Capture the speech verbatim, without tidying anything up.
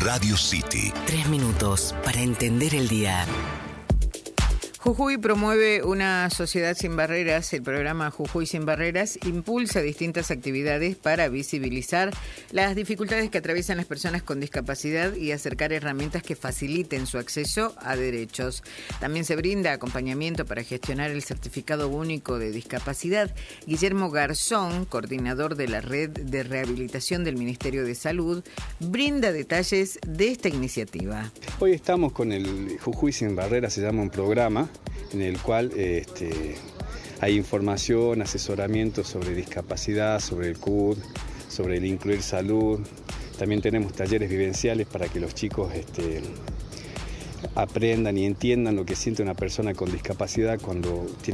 Radio City. Tres minutos para entender el día. Jujuy promueve una sociedad sin barreras. El programa Jujuy Sin Barreras impulsa distintas actividades para visibilizar las dificultades que atraviesan las personas con discapacidad y acercar herramientas que faciliten su acceso a derechos. También se brinda acompañamiento para gestionar el certificado único de discapacidad. Guillermo Garzón, coordinador de la red de rehabilitación del Ministerio de Salud, brinda detalles de esta iniciativa. Hoy estamos con el Jujuy Sin Barreras, se llama un programa en el cual este, hay información, asesoramiento sobre discapacidad, sobre el C U D, sobre el incluir salud. También tenemos talleres vivenciales para que los chicos este, aprendan y entiendan lo que siente una persona con discapacidad cuando tiene